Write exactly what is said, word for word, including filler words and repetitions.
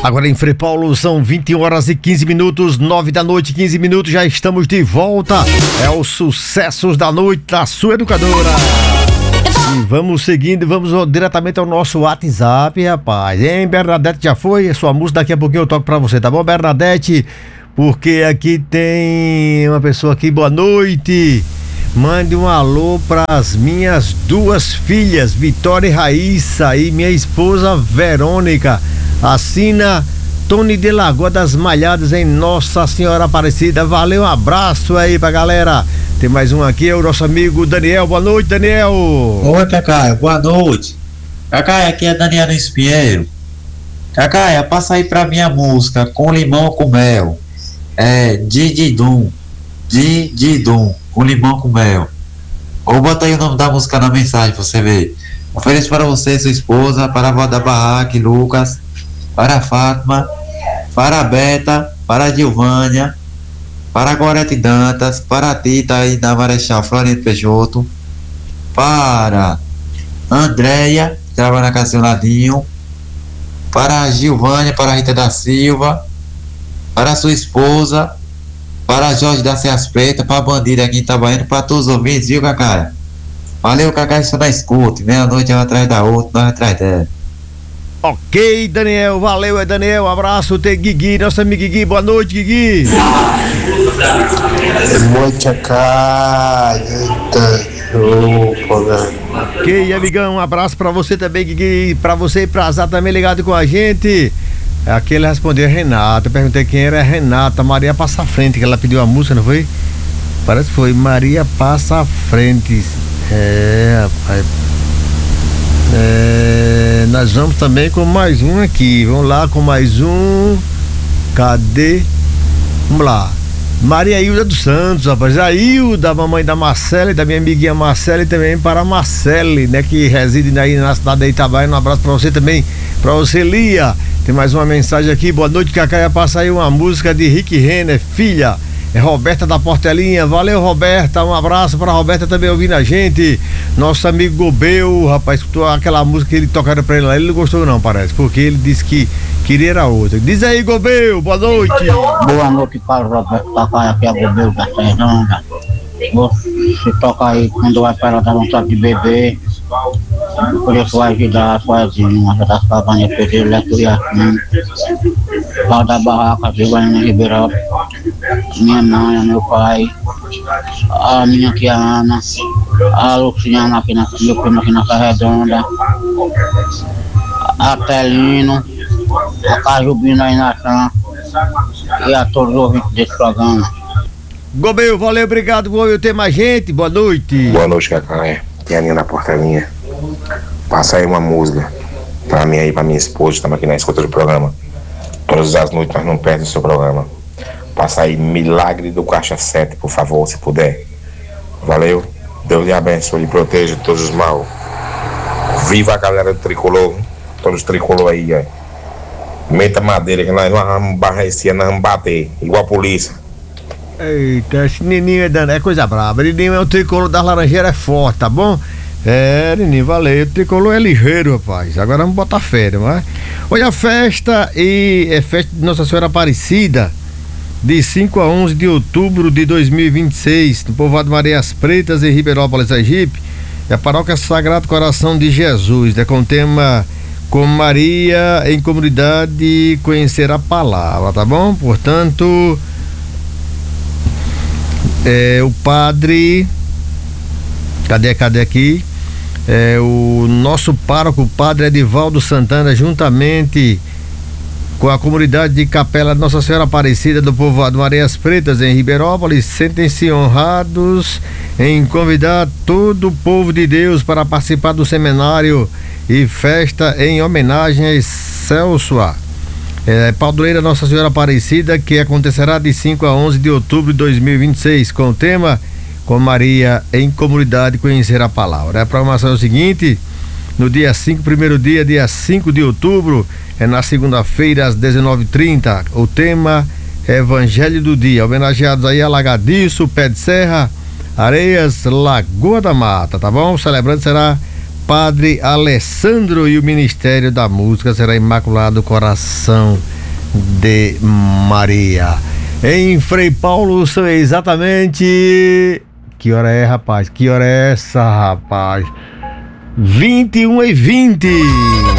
Agora em Frei Paulo são vinte horas e quinze minutos, nove da noite, quinze minutos, já estamos de volta. É o Sucessos da Noite da sua educadora. E vamos seguindo, vamos diretamente ao nosso WhatsApp, rapaz. Hein, Bernadette, já foi? A sua música daqui a pouquinho eu toco pra você, tá bom, Bernadette? Porque aqui tem uma pessoa aqui, boa noite. Mande um alô para as minhas duas filhas, Vitória e Raíssa, e minha esposa Verônica. Assina Tony de Lagoa das Malhadas, em Nossa Senhora Aparecida. Valeu, um abraço aí pra galera. Tem mais um aqui, é o nosso amigo Daniel. Boa noite, Daniel. Oi, Cacá, boa noite. Cacá, aqui é Daniel Espinheiro. Cacá, passa aí pra minha música, Com Limão com Mel. É, Dididum, Dididum, com limão com mel. Ou bota aí o nome da música na mensagem pra você ver. Ofereço para você, sua esposa, para a avó da Barraque, Lucas, para a Fátima, para a Beta, para a Gilvânia, para a Gorete Dantas, para a Tita aí da Marechal Floriano Peixoto, para a Andréia, que trabalha na casa do Ladinho, para a Gilvânia, para a Rita da Silva, para a sua esposa, para a Jorge da Ceas Preta, para a Bandida aqui em Itabaiana, para todos os ouvintes, viu, Cacá? Valeu, Cacá, isso na escuta, meia-noite é um atrás da outra, nós atrás dela. Ok, Daniel, valeu, é Daniel, um abraço, tem Guigui, nosso amigo Guigui, boa noite, Guigui. Boa noite, Cacá, eita, show, ok, amigão, um abraço pra você também, Guigui, pra você e pra Zá também ligado com a gente. Aqui ele respondeu Renata, eu perguntei quem era, Renata, Maria Passa à Frente, que ela pediu a música, não foi? Parece que foi, Maria Passa à Frente. É, rapaz. É, nós vamos também com mais um aqui, vamos lá com mais um, cadê? Vamos lá, Maria Hilda dos Santos, rapaz, a Hilda, a mamãe da Marcele, da minha amiguinha Marcele, também para a Marcele, né, que reside aí na cidade de Itabaiana. Um abraço para você também, para você, Lia. Tem mais uma mensagem aqui, boa noite, Cacá, passa aí uma música de Rick Renner, filha, é Roberta da Portelinha. Valeu, Roberta, um abraço para Roberta também ouvindo a gente. Nosso amigo Gobel, rapaz, escutou aquela música que ele tocaram para ele lá, ele não gostou não, parece, porque ele disse que queria era outra. Diz aí, Gobel, boa noite. Boa noite para o Roberto Cacá, aqui é o Gobel da Fernanda. Você toca aí quando vai para dar vontade de beber. Por isso vai ajudar a sozinho, das cabanhas, Pedro Leturiaquim, lá da Barraca, Giovanni Ribeirão, minha mãe, meu pai, a minha tia Ana, a Luciana aqui na, meu primo aqui na Serra Redonda, a Telino, a Cajubina aí na Chã, e a todos os ouvintes desse programa. Gobel, valeu, obrigado, Gobel. Tem mais gente? Boa noite. Boa noite, Cacá. Tem a Aninha na Portelinha. Passa aí uma música pra mim aí, pra minha esposa, estamos aqui na escuta do programa. Todas as noites nós não perdemos o seu programa. Passa aí Milagre do Caixa sete, por favor, se puder. Valeu. Deus lhe abençoe e proteja de todos os mal. Viva a galera do tricolor. Todos os tricolor aí, ó. Meta madeira que nós vamos barrar esse ano, nós vamos bater. Igual a polícia. Eita, esse Nininho é, dano, é coisa brava. Nininho é o tricolor das Laranjeiras, é forte, tá bom? É, Nininho, valeu. O tricolor é ligeiro, rapaz. Agora vamos botar férias, não é? Hoje a festa e é festa de Nossa Senhora Aparecida, de cinco a onze de outubro de dois mil e vinte e seis, no povoado Marias Pretas, em Ribeirópolis, Sergipe. É a paróquia Sagrado Coração de Jesus, né? Com o tema Com Maria em Comunidade Conhecer a Palavra, tá bom? Portanto, é, o padre, cadê, cadê aqui? É, o nosso pároco, o padre Edivaldo Santana, juntamente com a comunidade de Capela Nossa Senhora Aparecida do povoado Marias Pretas, em Ribeirópolis, sentem-se honrados em convidar todo o povo de Deus para participar do seminário e festa em homenagem a Celso, é, padroeira Nossa Senhora Aparecida, que acontecerá de cinco a onze de outubro de dois mil e vinte e seis, com o tema Com Maria em Comunidade Conhecer a Palavra. A programação é o seguinte: no dia cinco, primeiro dia, dia cinco de outubro, é na segunda-feira, às dezenove e trinta. O tema é Evangelho do Dia. Homenageados aí a Lagadiço, Pé de Serra, Areias, Lagoa da Mata, tá bom? O celebrante será Padre Alessandro, e o Ministério da Música será Imaculado Coração de Maria. Em Frei Paulo, são exatamente... Que hora é, rapaz? Que hora é essa, rapaz? vinte e uma e vinte.